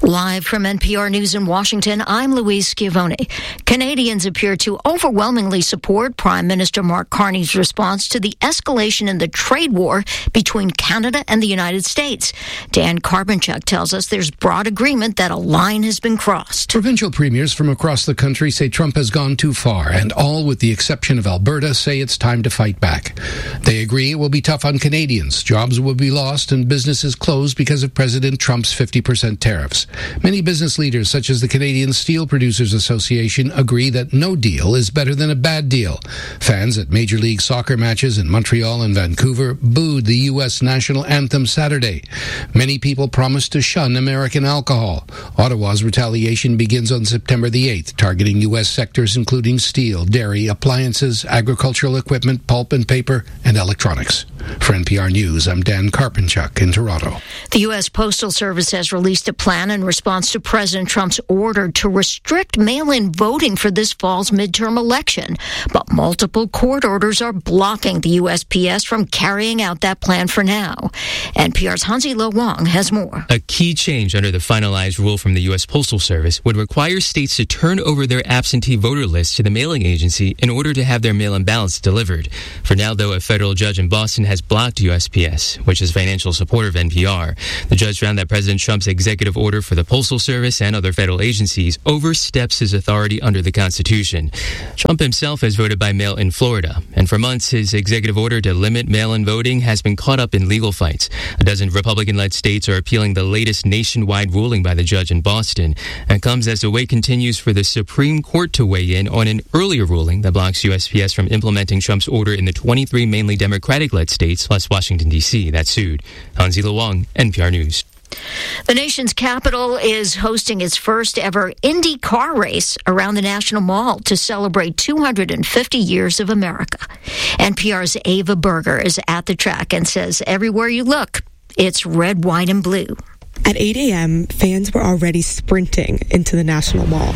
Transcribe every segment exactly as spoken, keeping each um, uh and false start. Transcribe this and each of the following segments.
Live from N P R News in Washington, I'm Louise Schiavone. Canadians appear to overwhelmingly support Prime Minister Mark Carney's response to the escalation in the trade war between Canada and the United States. Dan Karpenchuk tells us there's broad agreement that a line has been crossed. Provincial premiers from across the country say Trump has gone too far, and all, with the exception of Alberta, say it's time to fight back. They agree it will be tough on Canadians. Jobs will be lost and businesses closed because of President Trump's fifty percent tariffs. Many business leaders, such as the Canadian Steel Producers Association, agree that no deal is better than a bad deal. Fans at Major League Soccer matches in Montreal and Vancouver booed the U S national anthem Saturday. Many people promised to shun American alcohol. Ottawa's retaliation begins on September the eighth, targeting U S sectors including steel, dairy, appliances, agricultural equipment, pulp and paper, and electronics. For N P R News, I'm Dan Karpenchuk in Toronto. The U S Postal Service has released a plan in response to President Trump's order to restrict mail-in voting for this fall's midterm election. But multiple court orders are blocking the U S P S from carrying out that plan for now. N P R's Hansi Lo Wang has more. A key change under the finalized rule from the U S Postal Service would require states to turn over their absentee voter lists to the mailing agency in order to have their mail-in ballots delivered. For now, though, a federal judge in Boston has blocked U S P S, which is a financial supporter of N P R. The judge found that President Trump's executive order for the Postal Service and other federal agencies oversteps his authority under the Constitution. Trump himself has voted by mail in Florida, and for months his executive order to limit mail-in voting has been caught up in legal fights. A dozen Republican-led states are appealing the latest nationwide ruling by the judge in Boston, and comes as the wait continues for the Supreme Court to weigh in on an earlier ruling that blocks U S P S from implementing Trump's order in the twenty-three mainly Democratic-led states, plus Washington, D C, that sued. Hansi Lo Wang, N P R News. The nation's capital is hosting its first ever Indy car race around the National Mall to celebrate two hundred fifty years of America. N P R's Ava Berger is at the track and says everywhere you look, it's red, white, and blue. At eight a.m., fans were already sprinting into the National Mall.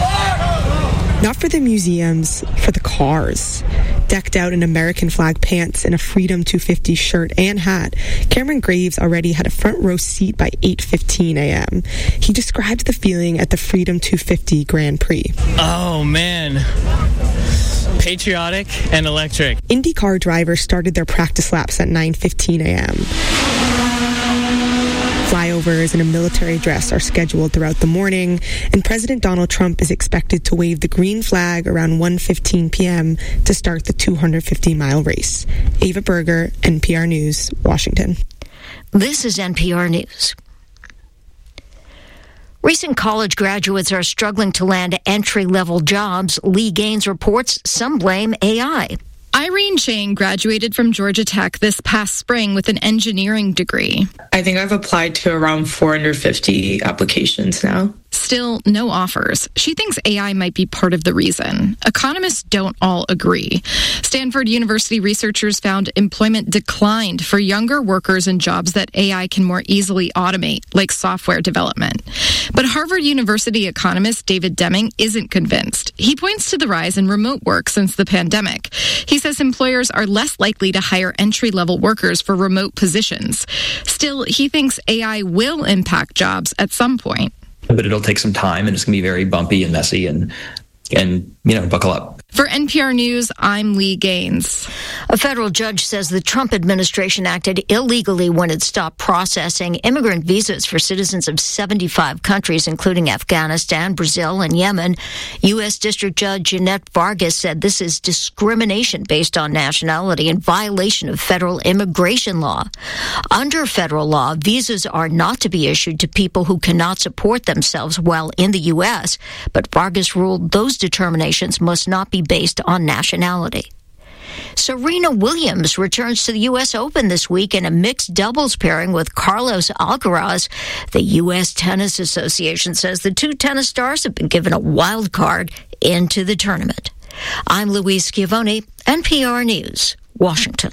Not for the museums, for the cars. Decked out in American flag pants and a Freedom two fifty shirt and hat, Cameron Graves already had a front row seat by eight fifteen a.m. He described the feeling at the Freedom two fifty Grand Prix. Oh, man. Patriotic and electric. IndyCar drivers started their practice laps at nine fifteen a.m. Flyovers in a military dress are scheduled throughout the morning, and President Donald Trump is expected to wave the green flag around one fifteen p.m. to start the two hundred fifty mile race. Ava Berger, N P R News, Washington. This is N P R News. Recent college graduates are struggling to land entry-level jobs. Lee Gaines reports some blame A I. Irene Chang graduated from Georgia Tech this past spring with an engineering degree. I think I've applied to around four hundred fifty applications now. Still, no offers. She thinks A I might be part of the reason. Economists don't all agree. Stanford University researchers found employment declined for younger workers in jobs that A I can more easily automate, like software development. But Harvard University economist David Deming isn't convinced. He points to the rise in remote work since the pandemic. He says employers are less likely to hire entry-level workers for remote positions. Still, he thinks A I will impact jobs at some point. But it'll take some time, and it's going to be very bumpy and messy, and, and you know, buckle up. For N P R News, I'm Lee Gaines. A federal judge says the Trump administration acted illegally when it stopped processing immigrant visas for citizens of seventy-five countries, including Afghanistan, Brazil, and Yemen. U S District Judge Jeanette Vargas said this is discrimination based on nationality in violation of federal immigration law. Under federal law, visas are not to be issued to people who cannot support themselves while in the U S, but Vargas ruled those determinations must not be based on nationality. Serena Williams returns to the U S Open this week in a mixed doubles pairing with Carlos Alcaraz. The U S Tennis Association says the two tennis stars have been given a wild card into the tournament. I'm Louise Schiavone, N P R News, Washington.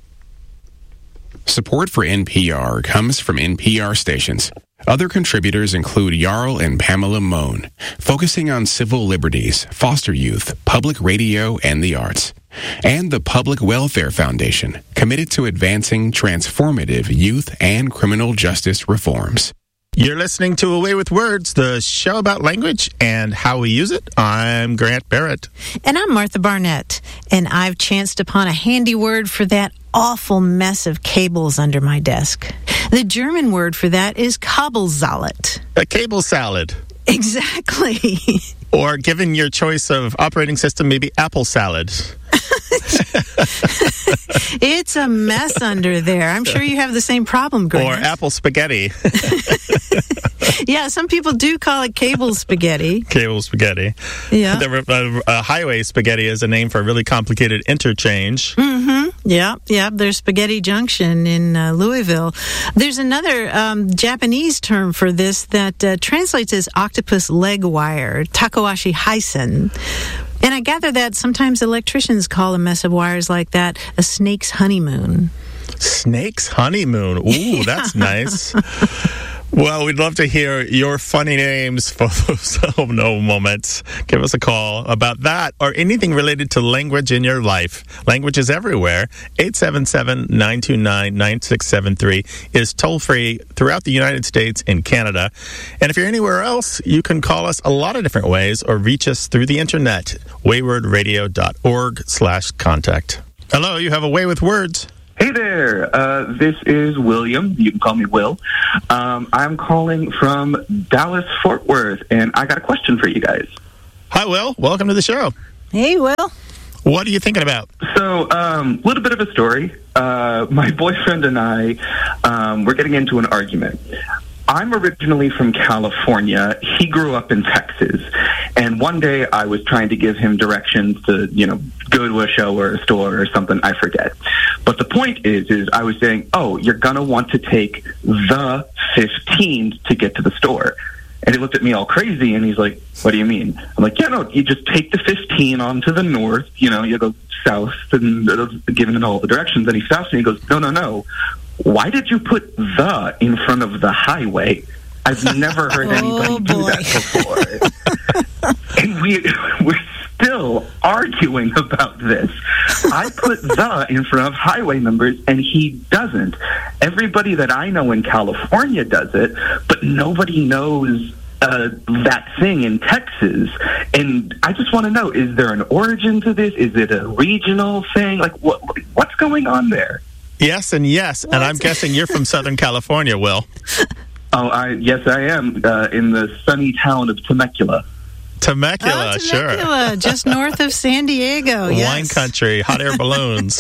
Support for N P R comes from N P R stations. Other contributors include Jarl and Pamela Mohn, focusing on civil liberties, foster youth, public radio, and the arts. And the Public Welfare Foundation, committed to advancing transformative youth and criminal justice reforms. You're listening to Away with Words, the show about language and how we use it. I'm Grant Barrett. And I'm Martha Barnett. And I've chanced upon a handy word for that awful mess of cables under my desk. The German word for that is Kabelsalat. A cable salad. Exactly. Or given your choice of operating system, maybe apple salad. It's a mess under there. I'm sure you have the same problem, Grant. Or apple spaghetti. Yeah, some people do call it cable spaghetti. Cable spaghetti. Yeah. The, uh, uh, highway spaghetti is a name for a really complicated interchange. Mm-hmm. Yeah, yeah. There's Spaghetti Junction in uh, Louisville. There's another um, Japanese term for this that uh, translates as octopus leg wire, takowashi haisen. And I gather that sometimes electricians call a mess of wires like that a snake's honeymoon. Snake's honeymoon. Ooh, yeah. That's nice. Well, we'd love to hear your funny names for those oh no moments. Give us a call about that or anything related to language in your life. Language is everywhere. eight seven seven, nine two nine, nine six seven three is toll-free throughout the United States and Canada. And if you're anywhere else, you can call us a lot of different ways or reach us through the internet, waywordradio.org slash contact. Hello, you have a Way with Words. Hey there, uh, this is William. You can call me Will. Um, I'm calling from Dallas-Fort Worth, and I got a question for you guys. Hi, Will. Welcome to the show. Hey, Will. What are you thinking about? So, a um, little bit of a story. Uh, my boyfriend and I, um, we're getting into an argument. I'm originally from California. He grew up in Texas. And one day I was trying to give him directions to, you know, go to a show or a store or something. I forget. But the point is, is I was saying, oh, you're going to want to take the fifteen to get to the store. And he looked at me all crazy, and he's like, what do you mean? I'm like, yeah, no, you just take the fifteen on to the north. You know, you go south, and giving it all the directions. And he stops me and goes, no, no, no. Why did you put the in front of the highway? I've never heard anybody oh, do that before. And we, we're still arguing about this. I put the in front of highway numbers, and he doesn't. Everybody that I know in California does it, but nobody knows uh, that thing in Texas. And I just want to know, is there an origin to this? Is it a regional thing? Like, what? what's going on there? Yes and yes, what? And I'm guessing you're from Southern California, Will. Oh, I, yes, I am, uh, in the sunny town of Temecula. Temecula, oh, Temecula sure. Just north of San Diego, yes. Wine country, hot air balloons.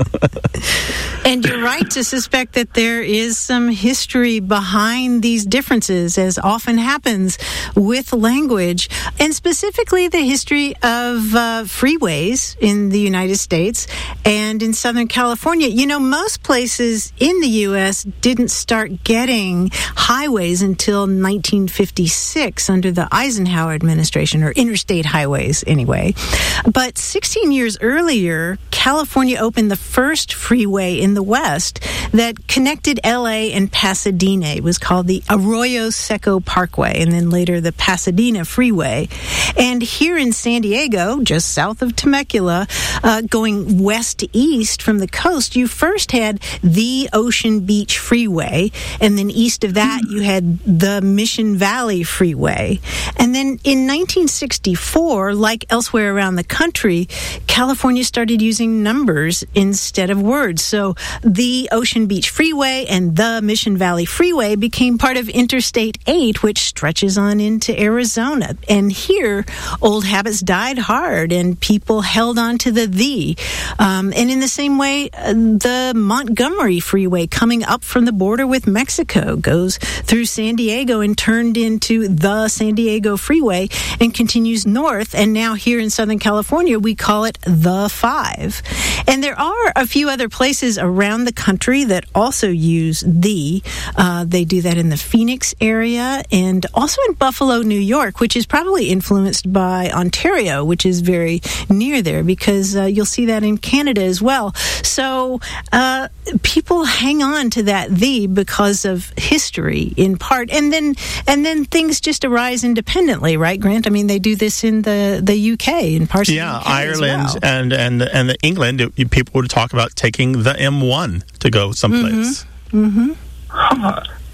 And you're right to suspect that there is some history behind these differences, as often happens with language, and specifically the history of uh, freeways in the United States and in Southern California. You know, most places in the U S didn't start getting highways until nineteen fifty-six under the Eisenhower administration, or interstate highways anyway. But sixteen years earlier, California opened the first freeway in the West that connected L A and Pasadena. It was called the Arroyo Seco Parkway, and then later the Pasadena Freeway. And here in San Diego, just south of Temecula, uh, going west to east from the coast, you first had the Ocean Beach Freeway, and then east of that you had the Mission Valley Freeway. And then in nineteen sixty-four, like elsewhere around the country, California started using numbers instead of words. So the Ocean Beach Freeway and the Mission Valley Freeway became part of Interstate eight, which stretches on into Arizona. And here, old habits died hard, and people held on to the the. Um, and in the same way, uh, the Montgomery Freeway, coming up from the border with Mexico, goes through San Diego and turned into the San Diego Freeway and continues north. And now here in Southern California, we call it the five. And there are a few other places around the country that also use the. Uh, they do that in the Phoenix area and also in Buffalo, New York, which is probably influenced by Ontario, which is very near there, because uh, you'll see that in Canada as well. So uh, people hang on to that the because of history in part, and then and then things just arise independently, right, Grant? I mean, they do this in the, the U K, in parts yeah, of the U K Ireland as well. and and and the England. It, people would talk about taking the M one to go someplace. Mm-hmm. Mm-hmm. Huh.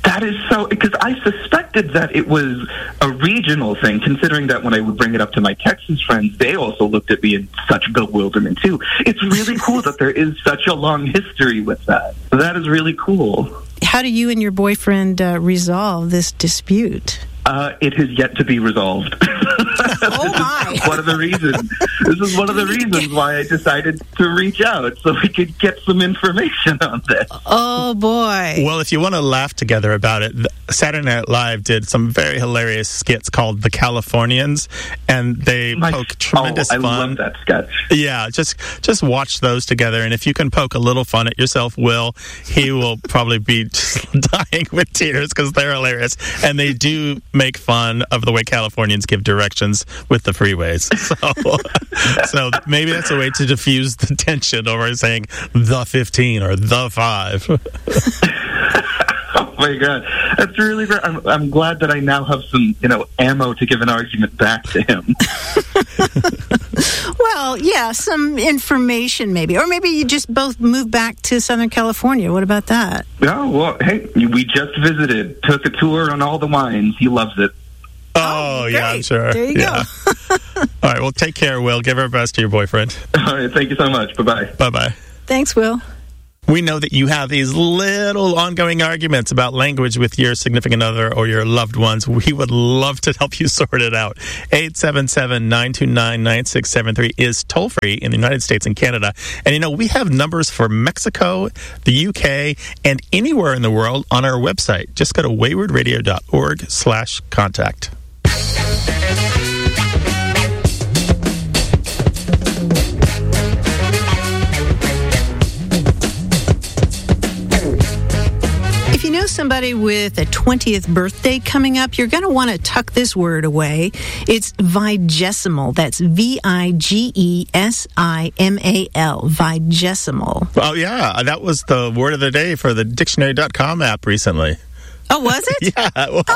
That is so, because I suspected that it was a regional thing, considering that when I would bring it up to my Texas friends, they also looked at me in such bewilderment, too. It's really cool that there is such a long history with that. That is really cool. How do you and your boyfriend uh, resolve this dispute? Uh, it has yet to be resolved. Oh, my. This is one of the reasons. This is one of the reasons why I decided to reach out, so we could get some information on this. Oh, boy. Well, if you want to laugh together about it, Saturday Night Live did some very hilarious skits called The Californians, and they My, poke tremendous oh, I fun. love that sketch. Yeah, just just watch those together, and if you can poke a little fun at yourself, Will, he will probably be just dying with tears because they're hilarious, and they do make fun of the way Californians give directions with the freeways. So, so maybe that's a way to diffuse the tension over saying the fifteen or the five. Oh my God, that's really great. I'm, I'm glad that I now have some, you know, ammo to give an argument back to him. Well, yeah, some information maybe. Or maybe you just both move back to Southern California. What about that? Oh, well, hey, we just visited, took a tour on all the wines. He loves it. Oh, oh yeah, I'm sure. There you yeah. go. All right, well, take care, Will. Give our best to your boyfriend. All right, thank you so much. Bye-bye. Bye-bye. Thanks, Will. We know that you have these little ongoing arguments about language with your significant other or your loved ones. We would love to help you sort it out. eight seven seven, nine two nine, nine six seven three is toll-free in the United States and Canada. And, you know, we have numbers for Mexico, the U K, and anywhere in the world on our website. Just go to wayward radio dot org slash contact. If you know somebody with a twentieth birthday coming up, you're going to want to tuck this word away. It's vigesimal. That's V I G E S I M A L. Vigesimal. Oh, yeah. That was the word of the day for the dictionary dot com app recently. Oh, was it? Yeah, it was.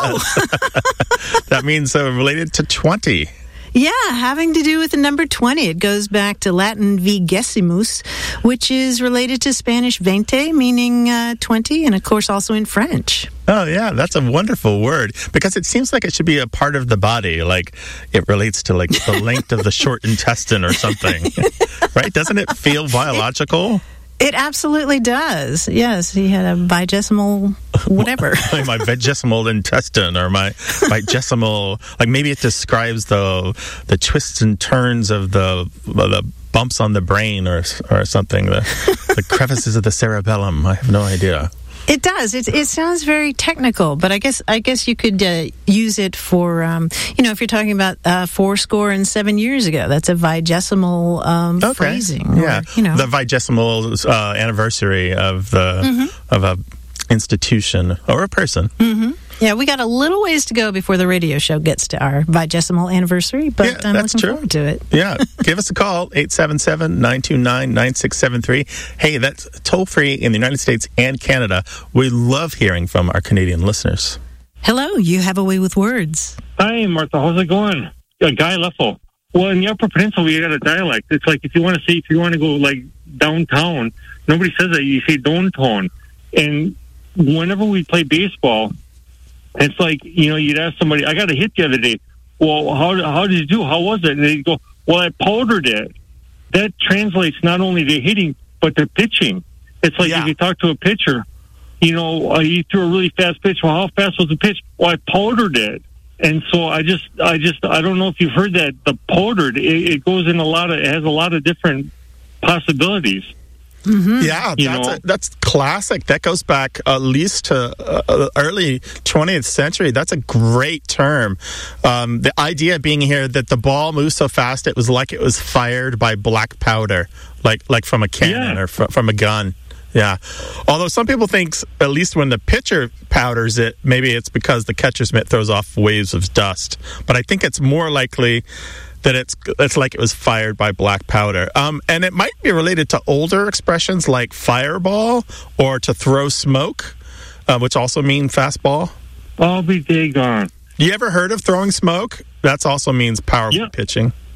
Oh. That means uh, related to twenty. Yeah, having to do with the number twenty. It goes back to Latin vigesimus, which is related to Spanish veinte, meaning uh, twenty, and of course also in French. Oh, yeah, that's a wonderful word, because it seems like it should be a part of the body, like it relates to like the length of the short intestine or something, right? Doesn't it feel biological? It absolutely does. Yes, he had a vigesimal whatever. My vigesimal intestine, or my vigesimal, like maybe it describes the the twists and turns of the the bumps on the brain or or something, the, the crevices of the cerebellum. I have no idea. It does. It it sounds very technical, but I guess I guess you could uh, use it for um, you know, if you're talking about uh, four score and seven years ago. That's a vigesimal um, okay. phrasing. Yeah, or, you know, the vigesimal uh, anniversary of the mm-hmm. of a institution or a person. Mm-hmm. Yeah, we got a little ways to go before the radio show gets to our vigesimal anniversary, but yeah, I'm that's looking true. forward to it. Yeah, give us a call, eight seven seven, nine two nine, nine six seven three. Hey, that's toll-free in the United States and Canada. We love hearing from our Canadian listeners. Hello, you have a way with words. Hi, Martha. How's it going? Uh, Guy Leffel. Well, in the Upper Peninsula, we got a dialect. It's like if you want to say, if you want to go like downtown, nobody says that. You say downtown. And whenever we play baseball, it's like, you know, you'd ask somebody, I got a hit the other day. Well, how how did you do? How was it? And they'd go, well, I powdered it. That translates not only to hitting, but to pitching. It's like yeah. if you talk to a pitcher, you know, uh, he threw a really fast pitch. Well, how fast was the pitch? Well, I powdered it. And so I just, I just, I don't know if you've heard that, the powdered, it, it goes in a lot of, it has a lot of different possibilities. Mm-hmm. Yeah, that's, a, that's classic. That goes back at least to uh, early twentieth century. That's a great term. Um, the idea being here that the ball moves so fast, it was like it was fired by black powder, like like from a cannon yeah. or fr- from a gun. Yeah. Although some people think, at least when the pitcher powders it, maybe it's because the catcher's mitt throws off waves of dust. But I think it's more likely that it's it's like it was fired by black powder. Um, and it might be related to older expressions like fireball or to throw smoke, uh, which also mean fastball. I'll be daggone. You ever heard of throwing smoke? That also means power yeah. pitching.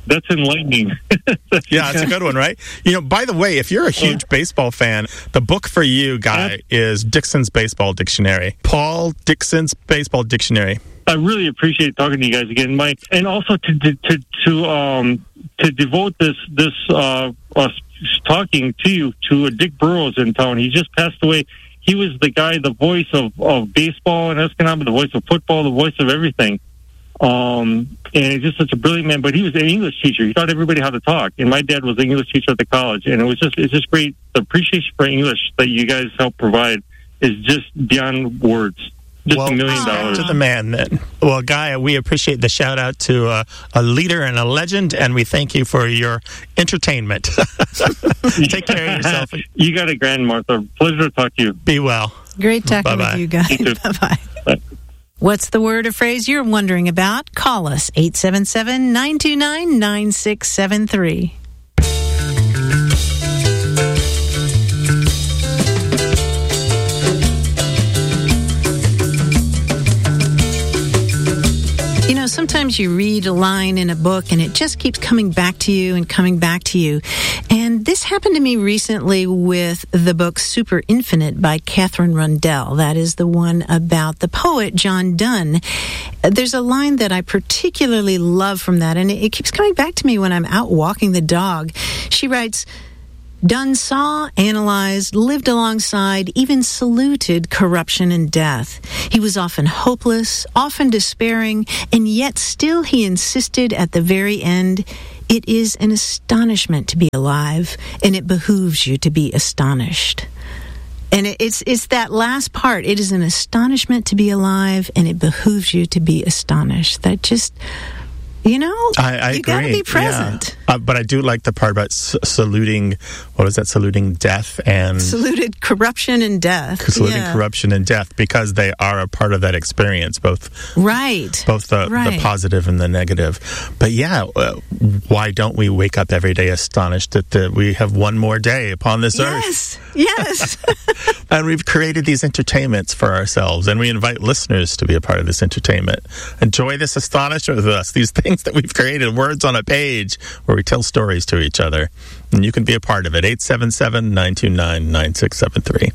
That's enlightening. Yeah, it's a good one, right? You know, by the way, if you're a huge baseball fan, the book for you, Guy, is Dixon's Baseball Dictionary. Paul Dixon's Baseball Dictionary. I really appreciate talking to you guys again, Mike, and also to to to um to devote this this uh us talking to you to uh, Dick Burrows in town. He just passed away. He was the guy, the voice of, of baseball in Escanaba, the voice of football, the voice of everything. Um, and he's just such a brilliant man. But he was an English teacher. He taught everybody how to talk. And my dad was an English teacher at the college. And it was just it's just great. The appreciation for English that you guys help provide is just beyond words. Just well, a million dollars. To the man, then. Well, Guy, we appreciate the shout out to uh, a leader and a legend, and we thank you for your entertainment. Take care of yourself. You got it, Grand Martha. Pleasure to talk to you. Be well. Great talking Bye-bye. with you guys. You Bye-bye. Bye. What's the word or phrase you're wondering about? Call us, eight seven seven, nine two nine, nine six seven three. You know, sometimes you read a line in a book and it just keeps coming back to you and coming back to you. And this happened to me recently with the book Super Infinite by Catherine Rundell. That is the one about the poet John Donne. There's a line that I particularly love from that, and it keeps coming back to me when I'm out walking the dog. She writes, Donne saw, analyzed, lived alongside, even saluted corruption and death. He was often hopeless, often despairing, and yet still he insisted at the very end, it is an astonishment to be alive, and it behooves you to be astonished. And it's it's that last part. It is an astonishment to be alive, and it behooves you to be astonished. That just... You know, I, I you agree. got to be present. Yeah. Uh, but I do like the part about s- saluting, what was that, saluting death and... Saluted corruption and death. Saluting yeah. corruption and death, because they are a part of that experience, both... Right. Both the, right. the positive and the negative. But yeah, uh, why don't we wake up every day astonished that the, we have one more day upon this yes. earth? Yes, yes. And we've created these entertainments for ourselves, and we invite listeners to be a part of this entertainment. Enjoy this astonishment with us, these things that we've created, words on a page where we tell stories to each other. And you can be a part of it. eight seven seven, nine two nine, nine six seven three.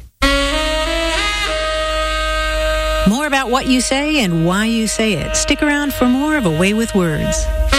More about what you say and why you say it. Stick around for more of A Way with Words.